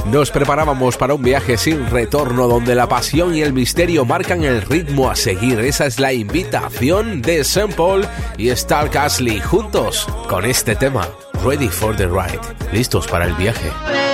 Nos preparábamos para un viaje sin retorno donde la pasión y el misterio marcan el ritmo a seguir. Esa es la invitación de Sean Paul y Stark Astley juntos con este tema, Ready for the Ride, listos para el viaje.